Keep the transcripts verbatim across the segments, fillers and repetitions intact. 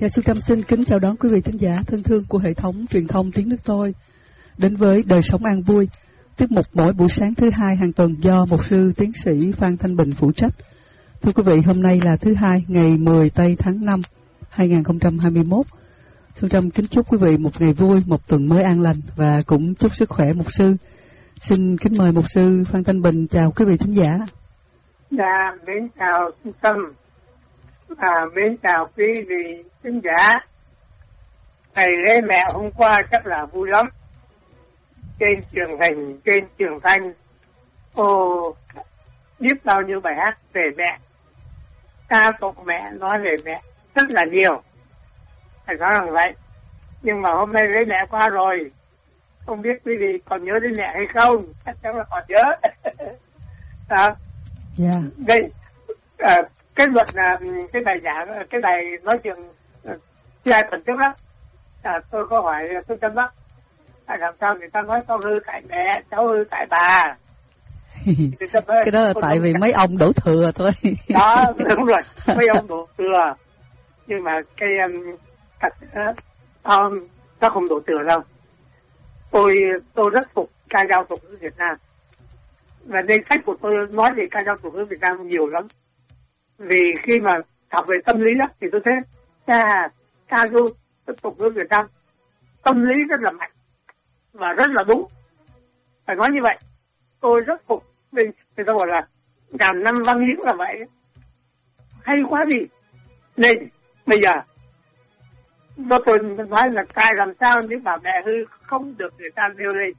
Dạ, Xuân Trâm xin kính chào đón quý vị thính giả thân thương của hệ thống truyền thông Tiếng Nước Tôi đến với Đời Sống An Vui, tiết mục mỗi buổi sáng thứ hai hàng tuần do Mục sư Tiến sĩ Phan Thanh Bình phụ trách. Thưa quý vị, hôm nay là thứ hai ngày mười tây tháng năm hai nghìn không trăm hai mươi mốt. Xuân Trâm kính chúc quý vị một ngày vui, một tuần mới an lành và cũng chúc sức khỏe mục sư. Xin kính mời mục sư Phan Thanh Bình chào quý vị thính giả. Dạ, mến chào Xuân Trâm. À, mến chào quý vị khán giả. Ngày lễ mẹ hôm qua chắc là vui lắm. Trên truyền hình, trên truyền thanh, ô biết bao nhiêu bài hát về mẹ, ca tụng mẹ, nói về mẹ rất là nhiều. Phải nói rằng vậy. Nhưng mà hôm nay lễ mẹ qua rồi, không biết quý vị còn nhớ đến mẹ hay không? Chắc chắn là còn nhớ. À, yeah. Đây, à, cái luật là cái bài giảng, cái bài nói chuyện hai tuần trước đó, à, tôi có hỏi tôi chăm bác à, làm sao người ta nói con hư tại mẹ, cháu hư tại bà. Cái đó là tại vì mấy ông đổ thừa thôi. Đó, đúng rồi, mấy ông đổ thừa. Nhưng mà cái um, thật um, nó không đổ thừa đâu. Tôi tôi rất phục ca dao tục ngữ Việt Nam. Và danh sách của tôi nói về ca dao tục ngữ Việt Nam nhiều lắm. Vì khi mà học về tâm lý đó thì tôi thấy ca ca dao tục ngữ Việt Nam tâm lý rất là mạnh và rất là đúng. Phải nói như vậy. Tôi rất phục. Vì người ta bảo là ngàn năm văn hiến là vậy. Hay quá gì. Nên bây giờ nó tôi nói là cai làm sao nếu mà mẹ hư không được người ta nêu lên.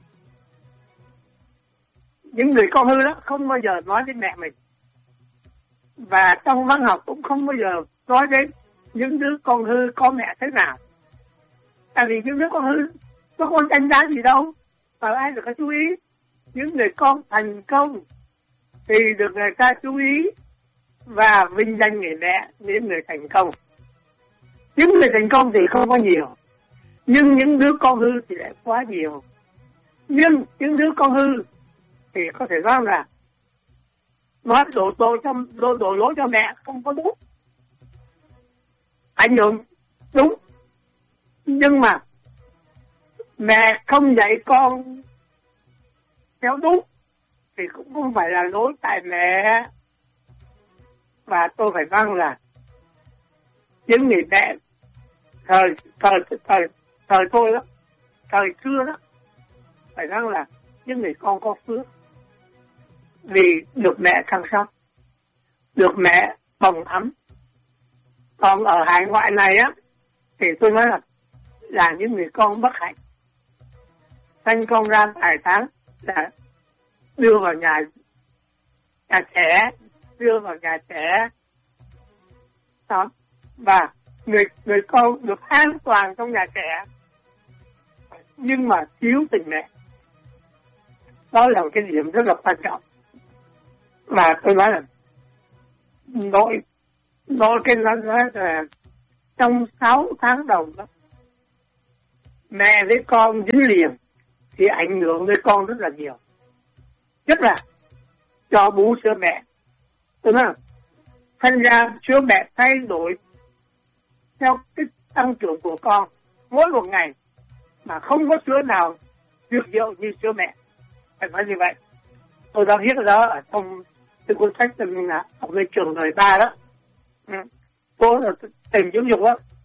Những người con hư đó không bao giờ nói đến mẹ mình. Và trong văn học cũng không bao giờ nói đến những đứa con hư có mẹ thế nào. Tại vì những đứa con hư nó không đánh giá gì đâu. Và ai được có chú ý. Những người con thành công thì được người ta chú ý và vinh danh người mẹ những người thành công. Những người thành công thì không có nhiều, nhưng những đứa con hư thì lại quá nhiều. Nhưng những đứa con hư thì có thể nói là nó đổ tội cho đổ, đổ lỗi cho mẹ không có đúng, ảnh hưởng đúng, nhưng mà mẹ không dạy con theo đúng thì cũng không phải là lỗi tại mẹ. Và tôi phải nói là những người mẹ thời thời thời thời tôi đó, thời xưa đó, phải nói là những người con có phước vì được mẹ chăm sóc, được mẹ bồng ấm. Còn ở hải ngoại này á thì tôi nói là là những người con bất hạnh, sanh con ra vài tháng là đưa vào nhà nhà trẻ, đưa vào nhà trẻ đó. Và người người con được an toàn trong nhà trẻ, nhưng mà thiếu tình mẹ. Đó là một cái điểm rất là quan trọng. Và tôi nói là nội nội cái nói là trong sáu tháng đầu đó, mẹ với con dính liền thì ảnh hưởng với con rất là nhiều. Nhất là cho bú sữa mẹ. Tôi nói là thành ra sữa mẹ thay đổi theo cái tăng trưởng của con mỗi một ngày, mà không có sữa nào tuyệt diệu như sữa mẹ. Phải nói như vậy. Tôi đã viết đó ở trong cái cuốn sách mình là học về trường đời ba đó. Ừ. Cô là tình giáo dục đó,